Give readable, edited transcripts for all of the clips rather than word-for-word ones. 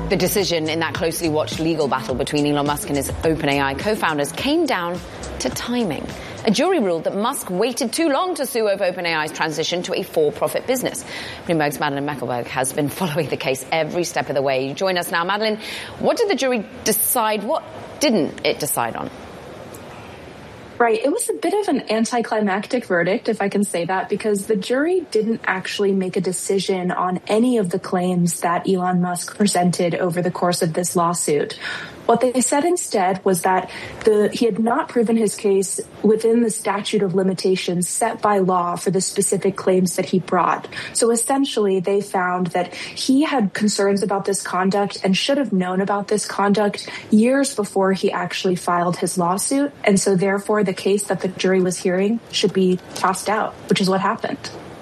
The decision in that closely watched legal battle between Elon Musk and his OpenAI co-founders came down to timing. A jury ruled that Musk waited too long to sue over OpenAI's transition to a for-profit business. Bloomberg's Madeleine Meckelberg has been following the case every step of the way. You join us now. Madeleine, what did the jury decide? What didn't it decide on? Right. It was a bit of an anticlimactic verdict, if I can say that, because the jury didn't actually make a decision on any of the claims that Elon Musk presented over the course of this lawsuit. What they said instead was that he had not proven his case within the statute of limitations set by law for the specific claims that he brought. So essentially, they found that he had concerns about this conduct and should have known about this conduct years before he actually filed his lawsuit. And so therefore, the case that the jury was hearing should be tossed out, which is what happened.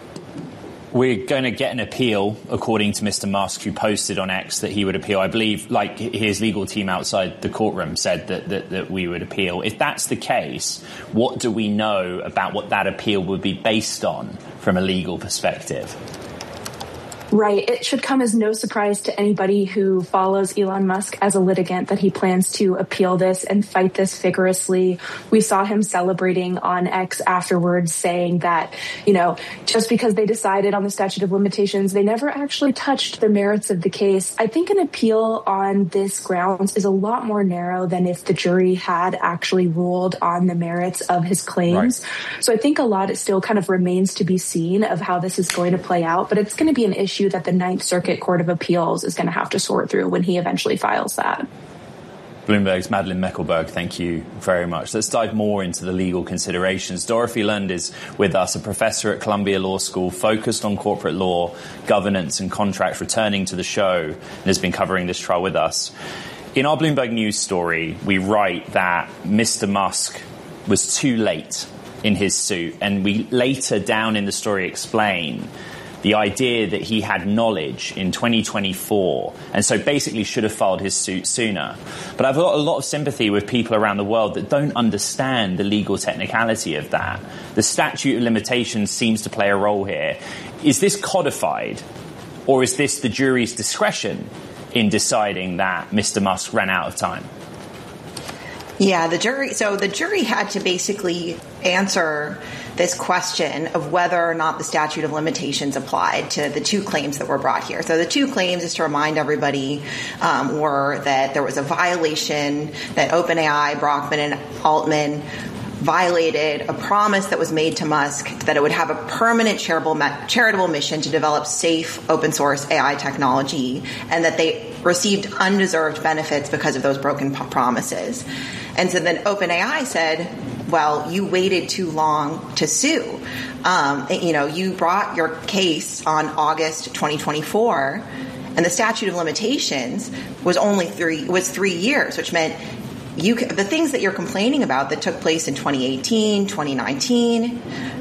We're going to get an appeal, according to Mr. Musk, who posted on X that he would appeal. I believe, like, his legal team outside the courtroom said that we would appeal. If that's the case, what do we know about what that appeal would be based on from a legal perspective? Right. It should come as no surprise to anybody who follows Elon Musk as a litigant that he plans to appeal this and fight this vigorously. We saw him celebrating on X afterwards, saying that, just because they decided on the statute of limitations, they never actually touched the merits of the case. I think an appeal on this grounds is a lot more narrow than if the jury had actually ruled on the merits of his claims. Right. So I think a lot still kind of remains to be seen of how this is going to play out, but it's going to be an issue that the Ninth Circuit Court of Appeals is going to have to sort through when he eventually files that. Bloomberg's Madeleine Meckelberg, thank you very much. Let's dive more into the legal considerations. Dorothy Lund is with us, a professor at Columbia Law School, focused on corporate law, governance and contracts, returning to the show and has been covering this trial with us. In our Bloomberg News story, we write that Mr. Musk was too late in his suit, and we later down in the story explain the idea that he had knowledge in 2024 and so basically should have filed his suit sooner. But I've got a lot of sympathy with people around the world that don't understand the legal technicality of that. The statute of limitations seems to play a role here. Is this codified, or is this the jury's discretion in deciding that Mr. Musk ran out of time? Yeah, the jury had to basically answer this question of whether or not the statute of limitations applied to the two claims that were brought here. So the two claims, just to remind everybody, were that there was a violation, that OpenAI, Brockman, and Altman violated a promise that was made to Musk that it would have a permanent charitable mission to develop safe open source AI technology, and that they received undeserved benefits because of those broken promises. And so then OpenAI said, well, you waited too long to sue. You brought your case on August 2024, and the statute of limitations was only 3 years, which meant the things that you're complaining about that took place in 2018, 2019,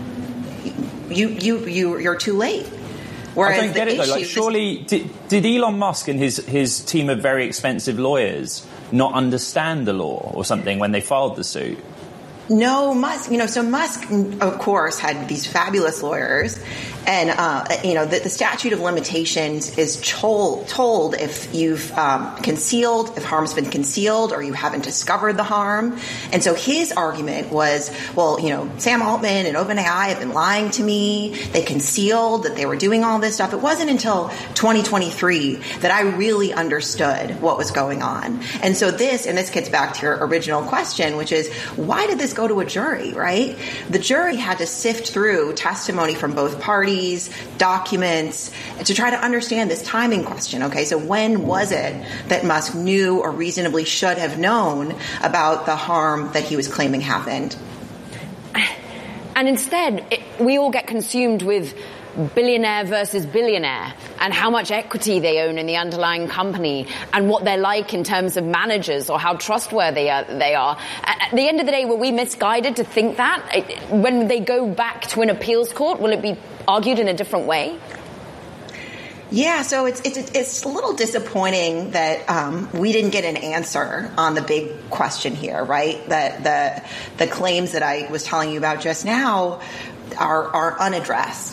you're too late. Whereas I don't get it though. Like, surely did Elon Musk and his team of very expensive lawyers not understand the law or something when they filed the suit? No, Musk, so Musk, of course, had these fabulous lawyers. And, the statute of limitations is told if you've concealed, if harm's been concealed or you haven't discovered the harm. And so his argument was, well, Sam Altman and OpenAI have been lying to me. They concealed that they were doing all this stuff. It wasn't until 2023 that I really understood what was going on. And so this gets back to your original question, which is, why did this go to a jury, right? The jury had to sift through testimony from both parties, documents, to try to understand this timing question. Okay, so when was it that Musk knew or reasonably should have known about the harm that he was claiming happened? And instead, we all get consumed with billionaire versus billionaire and how much equity they own in the underlying company and what they're like in terms of managers or how trustworthy they are. At the end of the day, were we misguided to think that? When they go back to an appeals court, will it be argued in a different way? Yeah, so it's a little disappointing that we didn't get an answer on the big question here, right? That the claims that I was telling you about just now are unaddressed.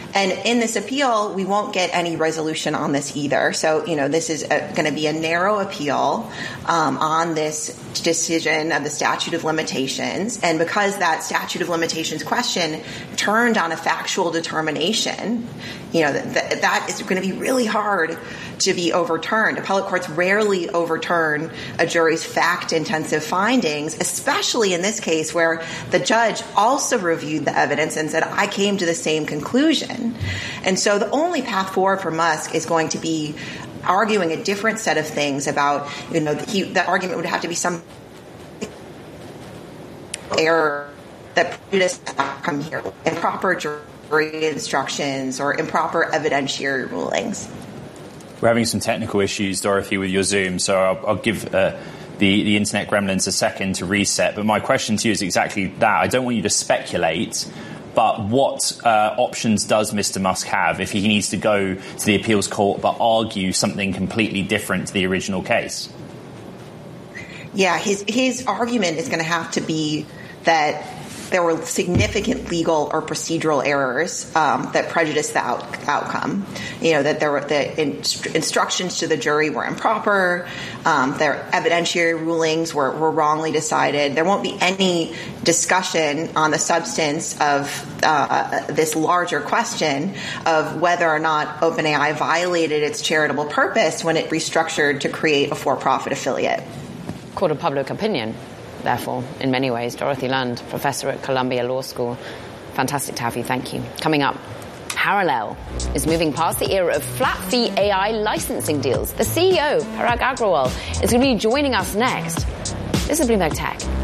And in this appeal, we won't get any resolution on this either. So, this is going to be a narrow appeal on this decision of the statute of limitations. And because that statute of limitations question turned on a factual determination, that is going to be really hard to be overturned. Appellate courts rarely overturn a jury's fact-intensive findings, especially in this case where the judge also reviewed the evidence and said, I came to the same conclusion. And so the only path forward for Musk is going to be arguing a different set of things about, the argument would have to be some error that prejudiced the outcome here, improper jury instructions or improper evidentiary rulings. We're having some technical issues, Dorothy, with your Zoom, so I'll give the internet gremlins a second to reset. But my question to you is exactly that. I don't want you to speculate, but what options does Mr. Musk have if he needs to go to the appeals court but argue something completely different to the original case? Yeah, his argument is going to have to be that there were significant legal or procedural errors that prejudiced the outcome. That there were the instructions to the jury were improper, their evidentiary rulings were wrongly decided. There won't be any discussion on the substance of this larger question of whether or not OpenAI violated its charitable purpose when it restructured to create a for-profit affiliate. Court of public opinion. Therefore, in many ways, Dorothy Lund, professor at Columbia Law School. Fantastic to have you. Thank you. Coming up, Parallel is moving past the era of flat-fee AI licensing deals. The CEO, Parag Agrawal, is going to be joining us next. This is Bloomberg Tech.